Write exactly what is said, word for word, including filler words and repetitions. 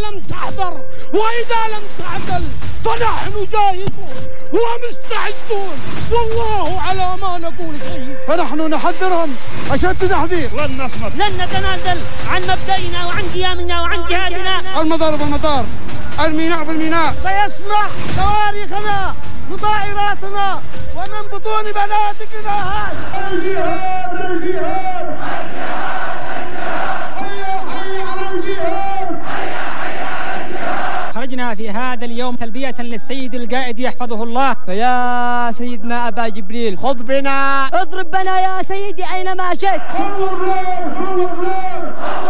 لم تحذر وإذا لم تعدل فنحن جاهزون ومستعدون والله على ما نقول شهيد. فنحن نحذرهم أشد تحذير. لن نصمت، لن نتنازل عن مبدئنا وعن قيامنا وعن جهادنا. المطار بالمطار، الميناء بالميناء. سيسمع صواريخنا مطائراتنا ومن بطون بنادقنا هذا. الجهاد الجهاد حي حي على الجهاد. خرجنا في هذا اليوم تلبية للسيد القائد يحفظه الله. فيا سيدنا أبا جبريل خذ بنا، اضرب بنا يا سيدي أينما شئت. حول الله حول الله.